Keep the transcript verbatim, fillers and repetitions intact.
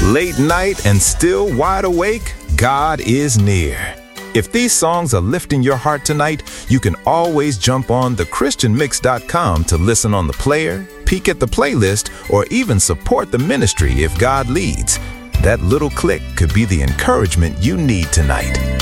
Late night and still wide awake, God is near. If these songs are lifting your heart tonight, you can always jump on the christian mix dot com to listen on the player, peek at the playlist, or even support the ministry if God leads. That little click could be the encouragement you need tonight.